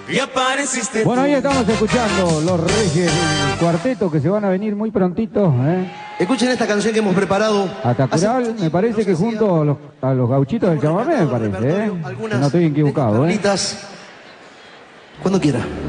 y apareciste Bueno, tú. ahí estamos escuchando los Reyes del Cuarteto que se van a venir muy prontito, ¿eh? Escuchen esta canción que hemos preparado. A Tacural, me parece que junto a los gauchitos del chamamé, me parece, ¿eh? Si no estoy equivocado, ¿eh? Cuando quiera.